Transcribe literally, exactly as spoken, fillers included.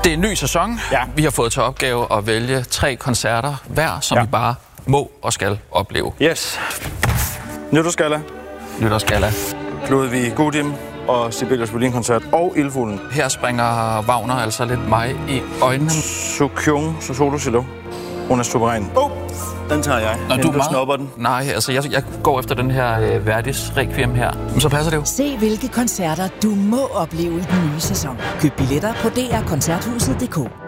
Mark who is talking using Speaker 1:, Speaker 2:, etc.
Speaker 1: Det er en ny sæson.
Speaker 2: Ja.
Speaker 1: Vi har fået til opgave at vælge tre koncerter hver, som ja. vi bare må og skal opleve.
Speaker 2: Yes. Nytårsgalla,
Speaker 1: Nytårsgalla.
Speaker 2: Ludvig Gudim og Sibelius Violin-koncert og Ildfuglen.
Speaker 1: Her springer Wagner altså lidt mig i øjnene.
Speaker 2: Sukyung, Solo Cello. Hun er suveræn. Oh, den tager jeg.
Speaker 1: Nå,
Speaker 2: du, du snupper den.
Speaker 1: Nej, altså jeg, jeg går efter den her øh, Verdis Requiem her. Men så passer det jo.
Speaker 3: Se hvilke koncerter du må opleve i den nye sæson. Køb billetter på d r koncerthuset punktum d k.